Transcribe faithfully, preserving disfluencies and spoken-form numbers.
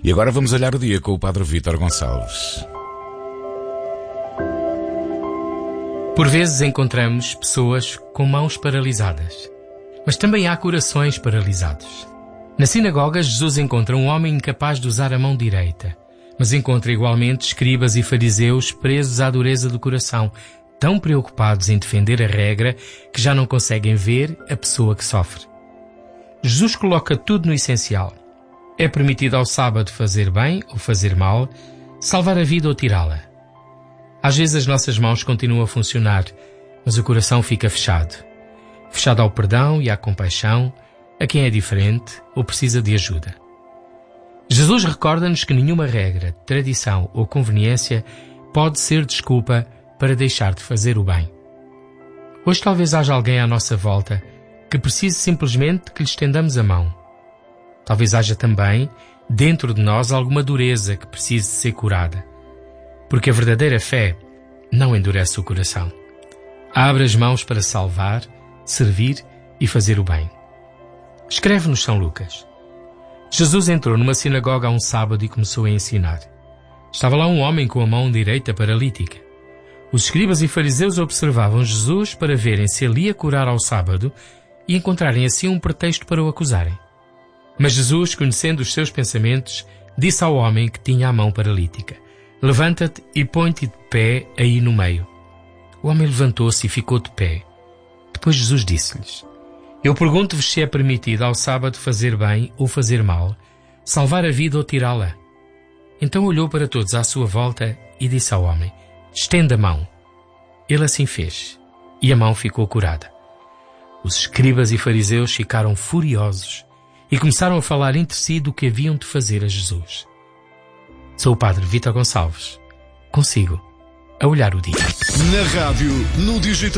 E agora vamos olhar o dia com o Padre Vítor Gonçalves. Por vezes encontramos pessoas com mãos paralisadas, mas também há corações paralisados. Na sinagoga, Jesus encontra um homem incapaz de usar a mão direita, mas encontra igualmente escribas e fariseus presos à dureza do coração, tão preocupados em defender a regra que já não conseguem ver a pessoa que sofre. Jesus coloca tudo no essencial. É permitido ao sábado fazer bem ou fazer mal, salvar a vida ou tirá-la. Às vezes as nossas mãos continuam a funcionar, mas o coração fica fechado. Fechado ao perdão e à compaixão, a quem é diferente ou precisa de ajuda. Jesus recorda-nos que nenhuma regra, tradição ou conveniência pode ser desculpa para deixar de fazer o bem. Hoje talvez haja alguém à nossa volta que precise simplesmente que lhe estendamos a mão. Talvez haja também, dentro de nós, alguma dureza que precise de ser curada. Porque a verdadeira fé não endurece o coração. Abre as mãos para salvar, servir e fazer o bem. Escreve-nos São Lucas. Jesus entrou numa sinagoga a um sábado e começou a ensinar. Estava lá um homem com a mão direita paralítica. Os escribas e fariseus observavam Jesus para verem se ele ia curar ao sábado e encontrarem assim um pretexto para o acusarem. Mas Jesus, conhecendo os seus pensamentos, disse ao homem que tinha a mão paralítica: levanta-te e põe-te de pé aí no meio. O homem levantou-se e ficou de pé. Depois Jesus disse-lhes: eu pergunto-vos se é permitido ao sábado fazer bem ou fazer mal, salvar a vida ou tirá-la. Então olhou para todos à sua volta e disse ao homem: estenda a mão. Ele assim fez, e a mão ficou curada. Os escribas e fariseus ficaram furiosos e começaram a falar entre si do que haviam de fazer a Jesus. Sou o Padre Vítor Gonçalves, consigo, a olhar o dia. Na rádio, no digital.